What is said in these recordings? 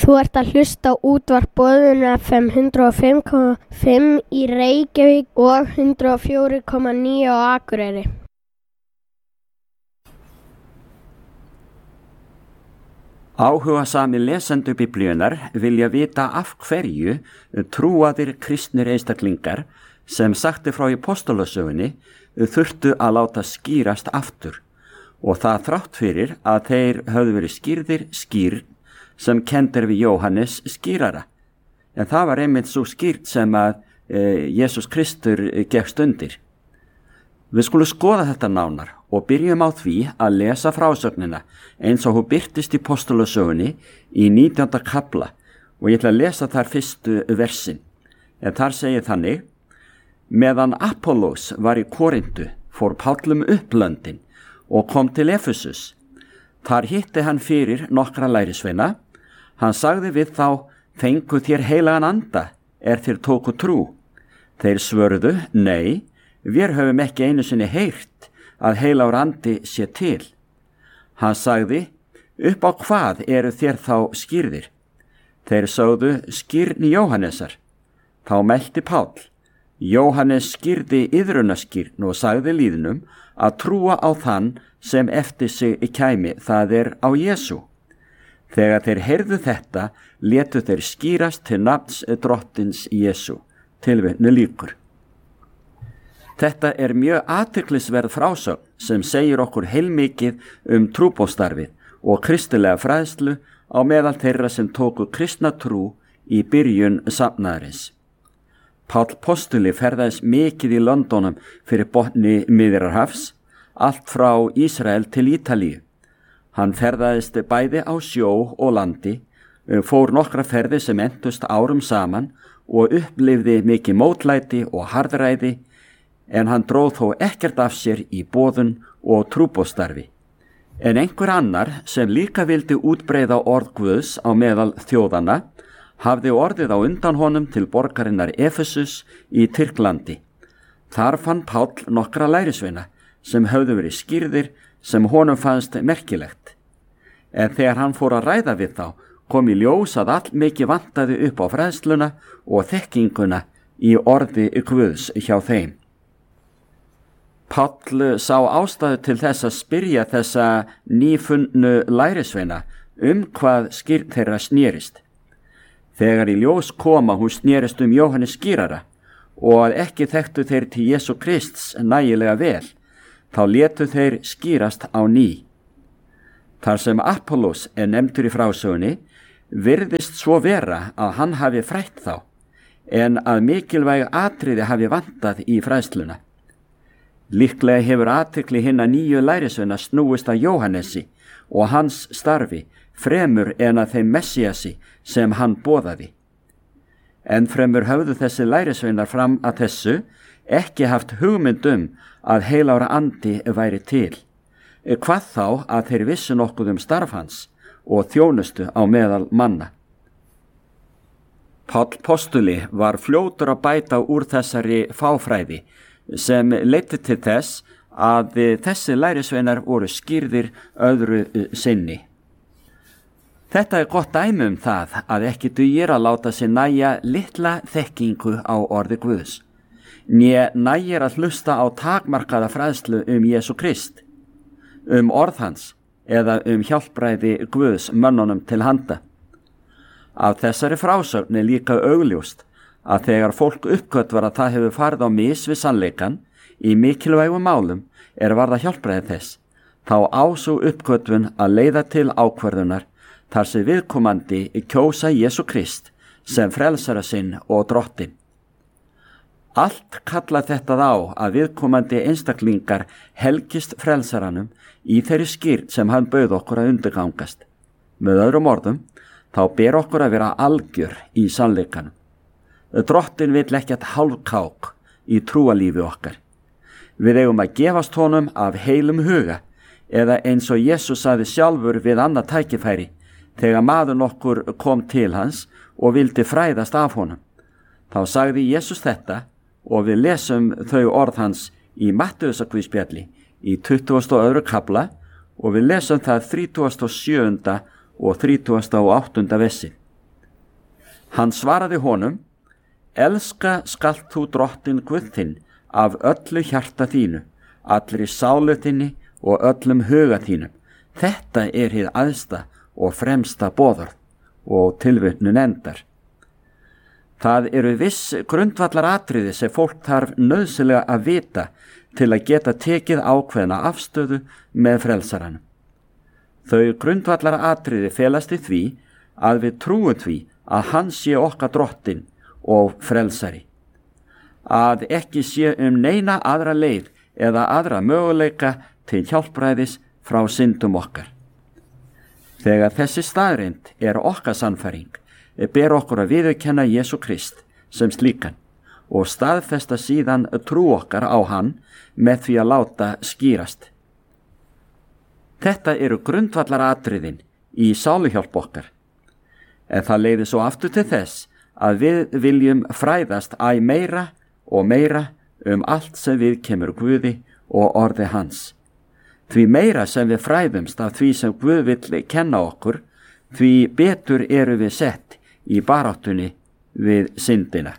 Þú ert að hlusta á útvarp Boðun FM 105,5 í Reykjavík og 104,9 á Akureyri. Áhugasami lesendur Biblíunnar vilja vita af hverju trúaðir kristnir einstaklingar sem sagti frá í Póstulasögunni þurftu að láta skýrast aftur og það þrátt fyrir að þeir höfðu verið skýrð sem kendir við Jóhannes skýrara. En það var einmitt svo skýrt sem að Jesús Kristur gefst undir. Við skulum skoða þetta nánar og byrjum á því að lesa frásögnina eins og hún birtist í Póstulasögunni í 19. kafla og ég ætla að lesa þar fyrstu versin. En þar segir þannig: Meðan Apollos var í Korintu fór Páll upplöndin og kom til Efesus. Þar hitti hann fyrir nokkra lærisveina. Hann sagði við þá: Fengu þér heilagan anda, þér tóku trú? Þeir svörðu: Nei, við höfum ekki einu sinni heyrt að heilagur andi sé til. Hann sagði: Upp á hvað eru þér þá skýrðir? Þeir sögðu: Skýrni Jóhannesar. Þá melti Páll: Jóhannes skýrði iðrunaskýrn og sagði lýðnum að trúa á þann sem eftir sig kæmi, það á Jesú. Þegar þeir heyrðu þetta, létu þeir skýrast til nafns drottins Jesú. Tilvitnun lýkur. Þetta mjög athyglisverð frásögn sem segir okkur heilmikið trúboðsstarfið og kristilega fræðslu á meðal þeirra sem tóku kristna trú í byrjun safnaðarins. Páll postuli ferðaðist mikið í Londonum fyrir botni Miðjarðarhafs, allt frá Ísrael til Ítalíu. Hann ferðaðist bæði á sjó og landi, fór nokkra ferðir sem entust árum saman og upplifði mikið mótlæti og harðræði, en hann dróð þó ekkert af sér í boðun og trúboðsstarfi. En einhver annar sem líka vildi útbreiða orð Guðs á meðal þjóðanna hafði orðið á undan honum til borgarinnar Efesus í Tyrklandi. Þar fann Páll nokkra lærisveina sem höfðu verið skýrðir sem honum fannst merkilegt. En þegar hann fór að ræða við þá, kom í ljós að allmikið vantaði upp á fræðsluna og þekkinguna í orði Guðs hjá þeim. Páll sá ástæðu til þess að spyrja þessa nýfunnu lærisveina hvað skýrn þeirra snerist. Þegar í ljós kom að hún snerist Jóhannes skýrara og að ekki þekktu þeir til Jesú Krists nægilega vel, þá létu þeir skýrast á ný. Þar sem Apollos nefndur í frásögunni, virðist svo vera að hann hafi frætt þá, en að mikilvæg atriði hafi vantað í fræðsluna. Líklega hefur athygli hinna nýju lærisveina snúist að Jóhannesi og hans starfi fremur en að þeim Messíasi sem hann boðaði. En fremur höfðu þessi lærisveinar fram að þessu ekki haft hugmynd að heilagur andi væri til. Hvað þá að þeir vissu nokkuð starf hans og þjónustu á meðal manna. Páll postuli var fljótur að bæta úr þessari fáfræði sem leiddi til þess að þessi lærisveinar voru skýrðir öðru sinni. Þetta gott dæmi það að ekki dugir að láta sig nægja litla þekkingu á orði Guðs, né nægir að hlusta á takmarkaða fræðslu Jesú Krist, orð hans eða hjálpræði Guðs mönnunum til handa. Af þessari frásögn líka augljóst að þegar fólk uppgötvar að það hefur farið á mis við sannleikann í mikilvægum málum varða hjálpræði þess, þá á sú uppgötvun að leiða til ákvörðunar þar sem viðkomandi kjósa Jesú Krist sem frelsara sinn og drottin. Allt kallar þetta á að viðkomandi einstaklingar helgist frelsaranum í þeirri skýrn sem hann bauð okkur að undirgangast. Með öðrum orðum, þá ber okkur að vera algjör í sannleikanum. Drottin vill ekkert hálfkák í trúalífi okkar. Við eigum að gefast honum af heilum huga, eða eins og Jesús sagði sjálfur við annað tækifæri, þegar maður nokkur kom til hans og vildi fræðast af honum. Þá sagði Jesús þetta, og við lesum þau orð hans í Mattheusarguðspjalli í 22. kafla og við lesum það 37. og 38. versi. Hann svaraði honum: Elska skalt þú Drottin Guð þinn af öllu hjarta þínu, allri sálu þinni og öllum huga þínum. Þetta hið æðsta og fremsta boðorð, og tilvitnun endar. Það eru viss grundvallaratriði sem fólk þarf nauðsynlega að vita til að geta tekið ákveðna afstöðu með frelsaranum. Þau grundvallaratriði felast í því að við trúum því að hann sé okkar Drottin og frelsari, að ekki sé neina aðra leið eða aðra möguleika til hjálpræðis frá syndum okkar. Þegar þessi staðreynd okkar sannfæring, ber okkur að viðurkenna Jesú Krist sem slíkan og staðfesta síðan trú okkar á hann með því að láta skýrast. Þetta eru grundvallaratriðin í sáluhjálp okkar, en það leiðir svo aftur til þess að við viljum fræðast æ meira og meira allt sem við kemur Guði og orði hans. Því meira sem við fræðumst af því sem Guð vill kenna okkur, því betur eru við sett í baráttunni við syndina.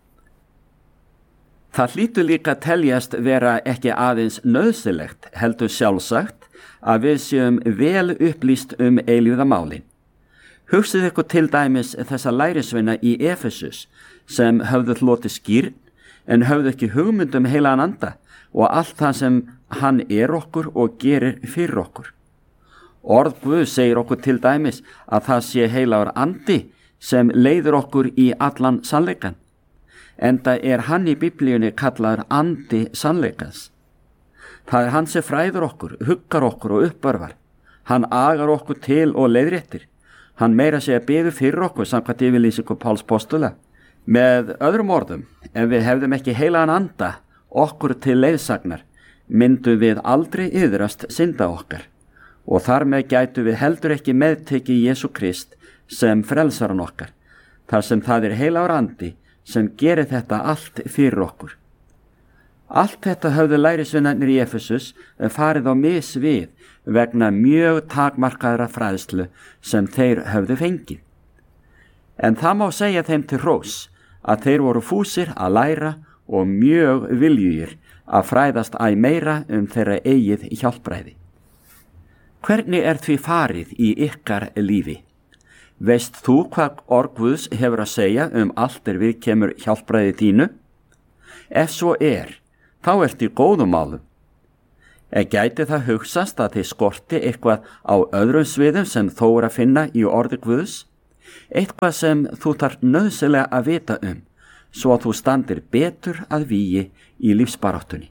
Það hlýtur líka að teljast vera ekki aðeins nauðsynlegt, heldur sjálfsagt, að við séum vel upplýst eilífðarmálin. Hugsið ykkur til dæmis þessa lærisveina í Efesus sem höfðu hlotið skírn en höfðu ekki hugmynd heilagan anda og allt það sem hann okkur og gerir fyrir okkur. Orð Guð segir okkur til dæmis að það sé heilagur andi sem leiður okkur í allan sannleikan, enda hann í Biblíunni kallaður andi sannleikans. Það hann sem fræður okkur, huggar okkur og uppörvar. Hann agar okkur til og leiðréttir. Hann meira segja biður fyrir okkur samkvæmt yfirlýsingu Páls postula. Með öðrum orðum, ef við hefðum ekki heilagan anda okkur til leiðsagnar, myndum við aldrei iðrast synda okkar og þar með gætu við heldur ekki meðtekið Jesú Krist sem frelsaran okkar, þar sem það heilagur andi sem gerir þetta allt fyrir okkur. Allt þetta höfðu lærisveinarnir í Efesus farið á mis við vegna mjög takmarkaðra fræðslu sem þeir höfðu fengið. En það má segja þeim til hrós að þeir voru fúsir að læra og mjög viljugir að fræðast æ meira þeirra eigið hjálpræði. Hvernig því farið í ykkar lífi? Veist þú hvað orð Guðs hefur að segja allt við kemur hjálpræði þínu? Ef svo þá í góðum málum. Gæti það hugsast að þið skorti eitthvað á öðrum sviðum sem þó að finna í orði Guðs? Eitthvað sem þú þarf nauðsynlega að vita svo að þú standir betur að vígi í lífsbaráttunni.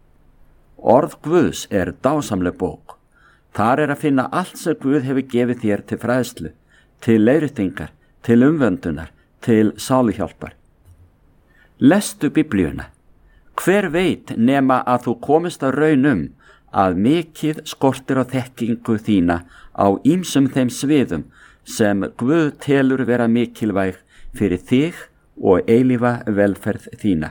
Orð Guðs dásamleg bók. Þar að finna allt sem Guð hefur gefið þér til fræðslu, til leiðréttingar, til umvöndunar, til sáluhjálpar. Lestu Biblíuna. Hver veit nema að þú komist að raun að mikið skortir á þekkingu þína á ýmsum þeim sviðum sem Guð telur vera mikilvæg fyrir þig og eilífa velferð þína.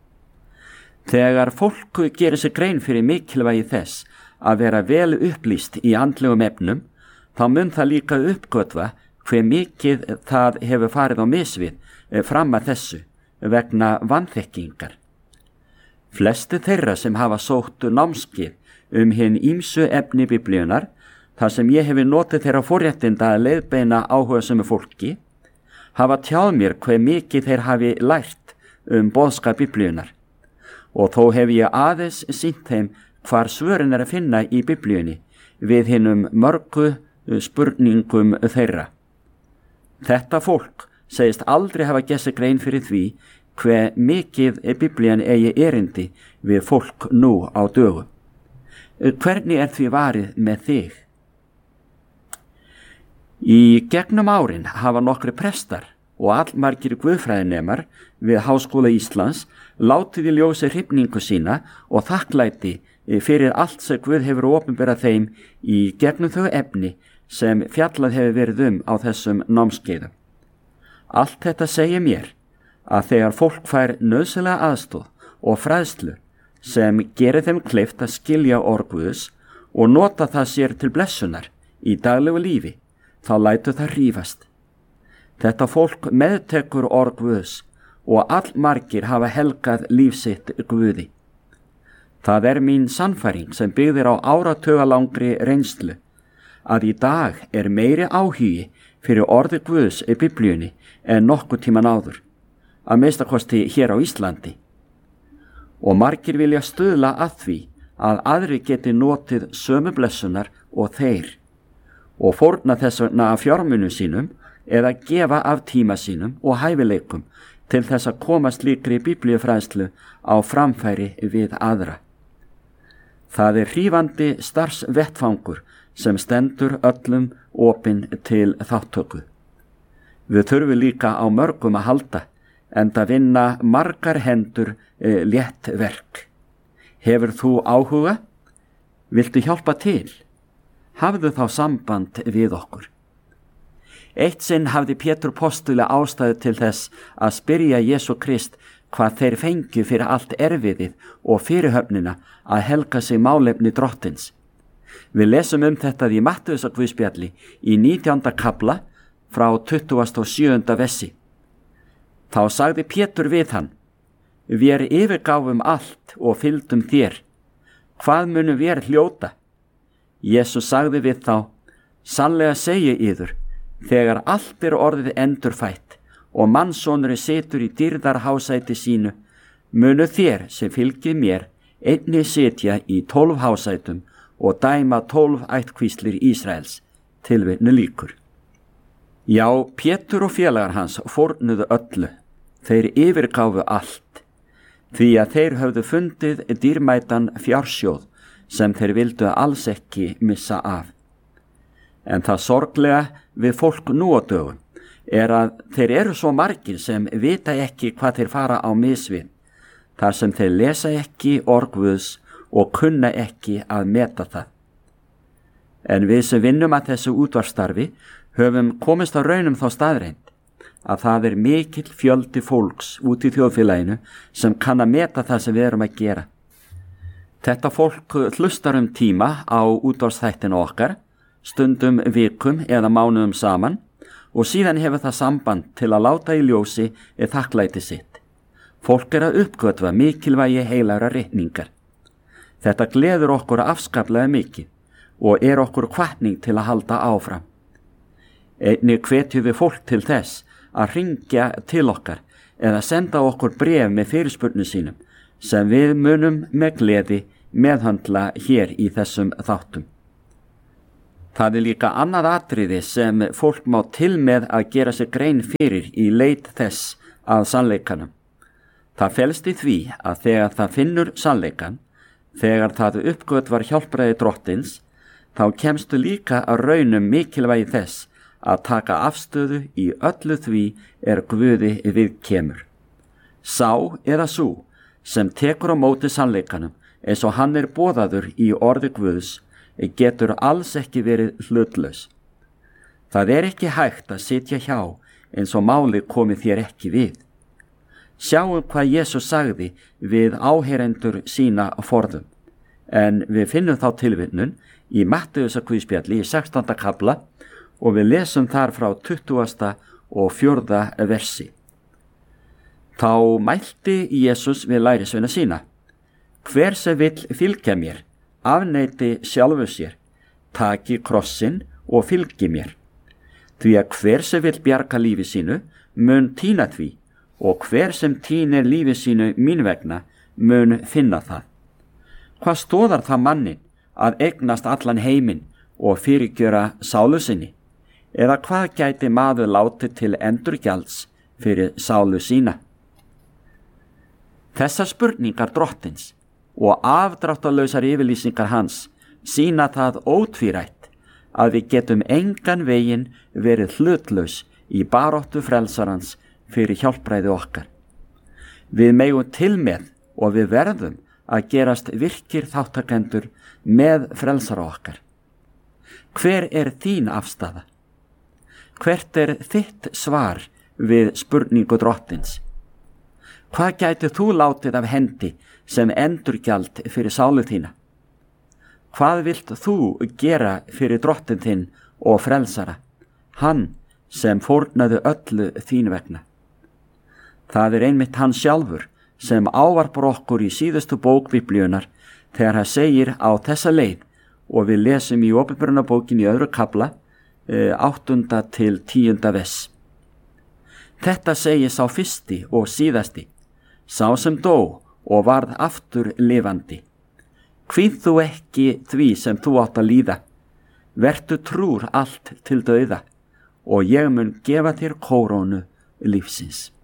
Þegar fólk gerir sig grein fyrir mikilvægi þess að vera vel upplýst í andlegum efnum, þá mun það líka uppgötva hve mikið það hefur farið á misvið fram að þessu vegna vanþekkingar. Flesti þeirra sem hafa sótt námskeið hin ýmsu efni Biblíunar, þar sem ég hefi notið þeirra forréttinda að leiðbeina áhugasömu fólki, hafa tjáð mér hve mikið þeir hafi lært boðskap Biblíunar, og þó hef ég aðeins sýnt þeim hvar svörin að finna í Biblíunni við hinum mörgu spurningum þeirra. Þetta fólk segist aldrei hafa gert sér grein fyrir því hve mikið Biblían eigi erindi við fólk nú á dögum. Hvernig því varið með þig? Í gegnum árin hafa nokkri prestar og allmargir guðfræðinemar við Háskóla Íslands látið í ljósi hrifningu sína og þakklæti fyrir allt sem Guð hefur opinberað þeim í gegnum þau efni sem fjallað hefur verið á þessum námskeiðum. Allt þetta segir mér að þegar fólk fær nauðsynlega aðstoð og fræðslu sem gerir þeim kleift að skilja orð Guðs og nota það sér til blessunar í daglegu lífi, þá lætur það rífast. Þetta fólk meðtekur orð Guðs og allmargir hafa helgað líf sitt Guði. Það er mín sannfæring sem byggðir á áratugalangri reynslu að í dag er meiri áhugi fyrir orði Guðs í Biblíunni en nokkuð tíman áður, að minnstakosti hér á Íslandi. Og margir vilja stuðla að því að aðri geti notið sömu blessunar og þeir og fórna þess vegna af fjármunum sínum eða gefa af tíma sínum og hæfileikum til þess að koma slíkri biblíufræðslu á framfæri við aðra. Það er hrífandi starfsvettfangur sem stendur öllum opinn til þáttöku. Við þurfum líka á mörgum að halda, enda vinna margar hendur létt verk. Hefur þú áhuga? Viltu hjálpa til? Hafðu þá samband við okkur. Eitt sinn hafði Pétur postuli ástæðu til þess að spyrja Jesú Krist hvað þeir fengju fyrir allt erfiðið og fyrirhöfnina að helga sig málefni drottins. Við lesum þetta í Mattheusarguðspjalli í 19. kafla frá 27. versi. Þá sagði Pétur við hann: Vér yfirgáfum allt og fylgdum þér. Hvað munum vér hljóta? Jesús sagði við þá: Sannlega segi yður, þegar allt er orðið endurfætt og mannssonurinn situr í dýrðarhásæti sínu, munu þér sem fylgið mér einnig sitja í 12 hásætum og dæma 12 ættkvíslir Ísraels. Tilvitnun lýkur. Já, Pétur og félagar hans fórnuðu öllu. Þeir yfirgáfu allt, því að þeir höfðu fundið dýrmætan fjársjóð sem þeir vildu alls ekki missa af. En það sorglega við fólk nú á dögum er að þeir eru svo margir sem vita ekki hvað þeir fara á mis við, þar sem þeir lesa ekki orð Guðs og kunna ekki að meta það. En við sem vinnum að þessu útvarpsstarfi höfum komist á raunum þá staðreind að það er mikill fjöldi fólks út í þjóðfélaginu sem kann að meta það sem við erum að gera. Þetta fólk hlustar tíma á útvarpsþættina okkar, stundum vikum eða mánuðum saman, og síðan hefur það samband til að láta í ljósi þakklæti sitt. Fólk er að uppgötva mikilvægi heilagra ritningar. Þetta gleður okkur afskaplega mikið og er okkur hvatning til að halda áfram. Einnig hvetjum við fólk til þess að hringja til okkar eða senda okkur bréf með fyrirspurnum sínum sem við munum með gleði meðhöndla hér í þessum þáttum. Það er líka annað atriði sem fólk má til með að gera sig grein fyrir í leit þess að sannleikanum. Það felst í því að þegar það finnur sannleikan, þegar það uppgötvar hjálpræði drottins, þá kemstu líka að raunum mikilvægi þess að taka afstöðu í öllu því er Guði viðkemur. Sá eða sú sem tekur á móti sannleikanum eins og hann er boðaður í orði Guðs getur alls ekki verið hlutlaus. Það er ekki hægt að sitja hjá eins og máli komi þér ekki við. Sjáum hvað Jesús sagði við áheyrendur sína forðum, en við finnum þá tilvitnun í Mattheusarguðspjalli í 16. kafla og við lesum þar frá 20. og 4. versi. Þá mælti Jesús við lærisveina sína: Hver sem vill fylgja mér, afneiti sjálfu sér, taki krossinn og fylgi mér. Því að hver sem vill bjarga lífi sínu mun týna því, og hver sem týnir lífi sínu mín vegna mun finna það. Hvað stóðar það mannin að eignast allan heiminn og fyrirgjöra sálu sinni? Eða hvað gæti maður látið til endurgjalds fyrir sálu sína? Þessar spurningar drottins og afdráttarlausar yfirlýsingar hans sýna það ótvírætt að við getum engan veginn verið hlutlaus í baráttu frelsarans fyrir hjálpræði okkar. Við megum til með og við verðum að gerast virkir þáttakendur með frelsara okkar. Hver er þín afstaða? Hvert er þitt svar við spurningu drottins? Hvað gæti þú látið af hendi sem endurgjald fyrir sálu þína? Hvað vilt þú gera fyrir drottin þinn og frelsara, hann sem fórnaði öllu þín vegna. Það einmitt hann sjálfur sem ávarpar okkur í síðustu bók Biblíunnar þegar hann segir á þessa leið, og við lesum í Åpenbarunarbókinni í 2. kafla 8. til 10. vers. Þetta segir sá fyrsti og síðasti, sá sem dó og varð aftur lifandi. Kvíð þú ekki því sem þú átt að líða, vertu trúr allt til dauða, og ég mun gefa þér kórónu lífsins.